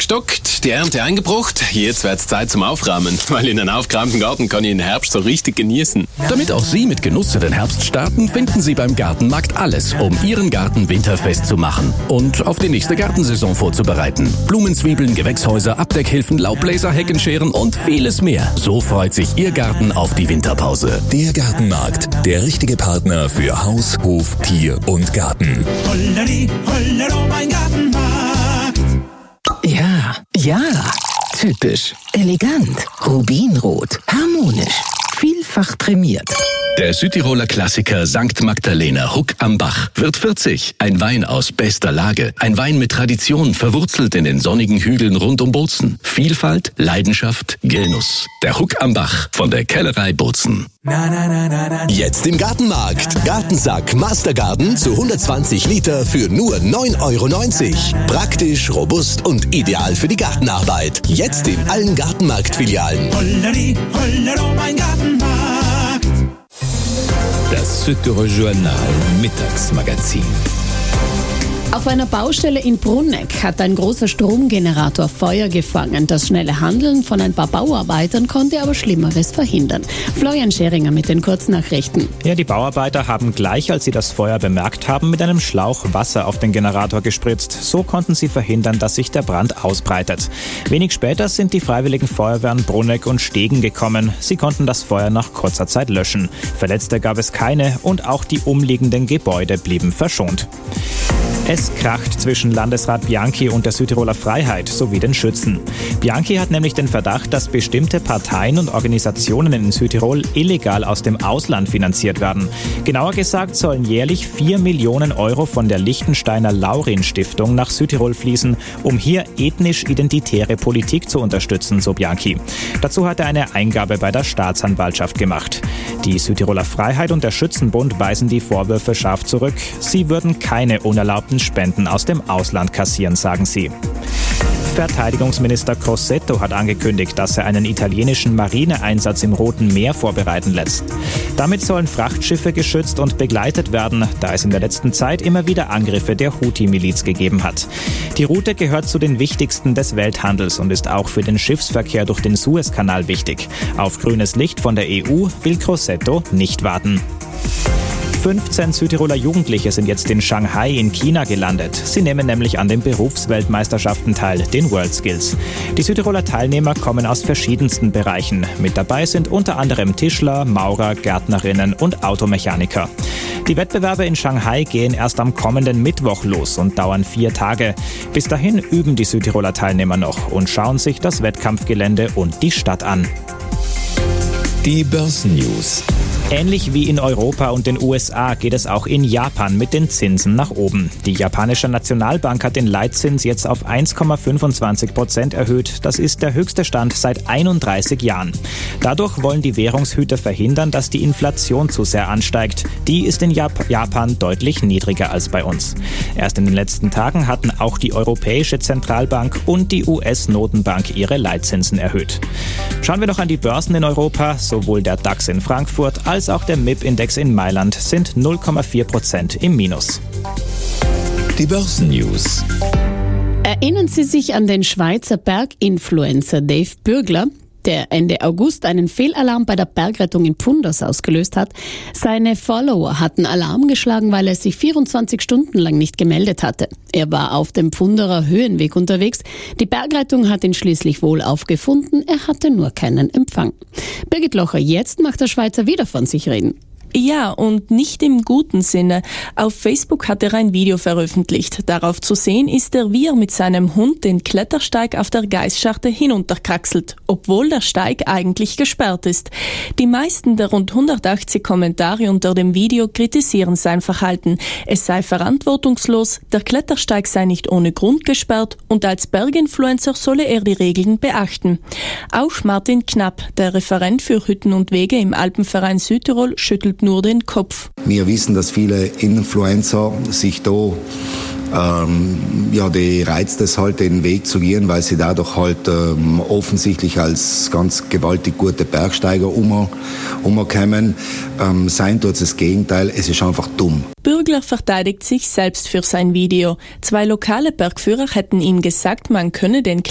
aufgestockt, die Ernte eingebracht. Jetzt wird's Zeit zum Aufräumen, weil in einem aufgeräumten Garten kann ich den Herbst so richtig genießen. Damit auch Sie mit Genuss in den Herbst starten, finden Sie beim Gartenmarkt alles, um Ihren Garten winterfest zu machen und auf die nächste Gartensaison vorzubereiten. Blumenzwiebeln, Gewächshäuser, Abdeckhilfen, Laubbläser, Heckenscheren und vieles mehr. So freut sich Ihr Garten auf die Winterpause. Der Gartenmarkt, der richtige Partner für Haus, Hof, Tier und Garten. Holleri, Hollero, mein Gartenmarkt. Ja, typisch, elegant, rubinrot, harmonisch, vielfach prämiert. Der Südtiroler Klassiker St. Magdalena Huck am Bach wird 40. Ein Wein aus bester Lage. Ein Wein mit Tradition, verwurzelt in den sonnigen Hügeln rund um Bozen. Vielfalt, Leidenschaft, Genuss. Der Huck am Bach von der Kellerei Bozen. Jetzt im Gartenmarkt. Gartensack Mastergarden zu 120 Liter für nur 9,90 €. Praktisch, robust und ideal für die Gartenarbeit. Jetzt in allen Gartenmarkt-Filialen. Holleri, Hollero, mein Gartenmarkt. Das Südtirol Journal Mittagsmagazin. Auf einer Baustelle in Brunegg hat ein großer Stromgenerator Feuer gefangen. Das schnelle Handeln von ein paar Bauarbeitern konnte aber Schlimmeres verhindern. Florian Scheringer mit den Kurznachrichten. Ja, die Bauarbeiter haben gleich, als sie das Feuer bemerkt haben, mit einem Schlauch Wasser auf den Generator gespritzt. So konnten sie verhindern, dass sich der Brand ausbreitet. Wenig später sind die freiwilligen Feuerwehren Brunegg und Stegen gekommen. Sie konnten das Feuer nach kurzer Zeit löschen. Verletzte gab es keine und auch die umliegenden Gebäude blieben verschont. Es kracht zwischen Landesrat Bianchi und der Südtiroler Freiheit sowie den Schützen. Bianchi hat nämlich den Verdacht, dass bestimmte Parteien und Organisationen in Südtirol illegal aus dem Ausland finanziert werden. Genauer gesagt sollen jährlich 4 Millionen € von der Liechtensteiner Laurin-Stiftung nach Südtirol fließen, um hier ethnisch-identitäre Politik zu unterstützen, so Bianchi. Dazu hat er eine Eingabe bei der Staatsanwaltschaft gemacht. Die Südtiroler Freiheit und der Schützenbund weisen die Vorwürfe scharf zurück. Sie würden keine unerlaubten Spenden aus dem Ausland kassieren, sagen sie. Verteidigungsminister Crosetto hat angekündigt, dass er einen italienischen Marineeinsatz im Roten Meer vorbereiten lässt. Damit sollen Frachtschiffe geschützt und begleitet werden, da es in der letzten Zeit immer wieder Angriffe der Houthi-Miliz gegeben hat. Die Route gehört zu den wichtigsten des Welthandels und ist auch für den Schiffsverkehr durch den Suezkanal wichtig. Auf grünes Licht von der EU will Crosetto nicht warten. 15 Südtiroler Jugendliche sind jetzt in Shanghai in China gelandet. Sie nehmen nämlich an den Berufsweltmeisterschaften teil, den WorldSkills. Die Südtiroler Teilnehmer kommen aus verschiedensten Bereichen. Mit dabei sind unter anderem Tischler, Maurer, Gärtnerinnen und Automechaniker. Die Wettbewerbe in Shanghai gehen erst am kommenden Mittwoch los und dauern 4 Tage. Bis dahin üben die Südtiroler Teilnehmer noch und schauen sich das Wettkampfgelände und die Stadt an. Die Börsennews. Ähnlich wie in Europa und den USA geht es auch in Japan mit den Zinsen nach oben. Die japanische Nationalbank hat den Leitzins jetzt auf 1,25% erhöht. Das ist der höchste Stand seit 31 Jahren. Dadurch wollen die Währungshüter verhindern, dass die Inflation zu sehr ansteigt. Die ist in Japan deutlich niedriger als bei uns. Erst in den letzten Tagen hatten auch die Europäische Zentralbank und die US-Notenbank ihre Leitzinsen erhöht. Schauen wir noch an die Börsen in Europa. Sowohl der DAX in Frankfurt als auch der MIP-Index in Mailand sind 0,4% im Minus. Die Börsennews. Erinnern Sie sich an den Schweizer Berginfluencer Dave Bürgler, der Ende August einen Fehlalarm bei der Bergrettung in Pfunders ausgelöst hat? Seine Follower hatten Alarm geschlagen, weil er sich 24 Stunden lang nicht gemeldet hatte. Er war auf dem Pfunderer Höhenweg unterwegs. Die Bergrettung hat ihn schließlich wohl aufgefunden. Er hatte nur keinen Empfang. Birgit Locher, jetzt macht der Schweizer wieder von sich reden. Ja, und nicht im guten Sinne. Auf Facebook hat er ein Video veröffentlicht. Darauf zu sehen ist er, wie er mit seinem Hund den Klettersteig auf der Geißscharte hinunterkraxelt, obwohl der Steig eigentlich gesperrt ist. Die meisten der rund 180 Kommentare unter dem Video kritisieren sein Verhalten. Es sei verantwortungslos, der Klettersteig sei nicht ohne Grund gesperrt und als Berginfluencer solle er die Regeln beachten. Auch Martin Knapp, der Referent für Hütten und Wege im Alpenverein Südtirol, schüttelt nur den Kopf. Wir wissen, dass viele Influencer sich da die reizt es halt, den Weg zu gehen, weil sie dadurch halt offensichtlich als ganz gewaltig gute Bergsteiger umkommen. Sein tut es das Gegenteil, es ist einfach dumm. Bürgler verteidigt sich selbst für sein Video. 2 lokale Bergführer hätten ihm gesagt, man könne den